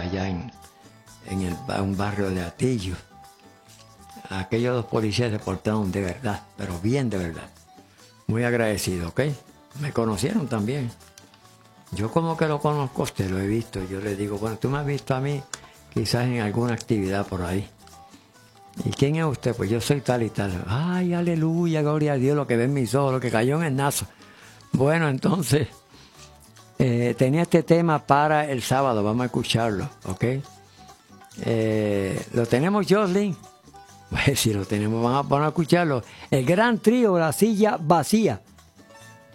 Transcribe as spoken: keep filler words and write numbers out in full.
allá en, en el, un barrio de Atillo. Aquellos dos policías se portaron de verdad, pero bien de verdad. Muy agradecido, ¿ok? Me conocieron también. Yo como que lo conozco a usted, lo he visto. Yo le digo, bueno, tú me has visto a mí quizás en alguna actividad por ahí. ¿Y quién es usted? Pues yo soy tal y tal. Ay, aleluya, gloria a Dios, lo que ve en mis ojos, lo que cayó en el nazo. Bueno, entonces, eh, tenía este tema para el sábado, vamos a escucharlo, ¿ok? Eh, ¿Lo tenemos, Jocelyn? Pues si lo tenemos, vamos a, vamos a escucharlo. El gran trío, La Silla Vacía.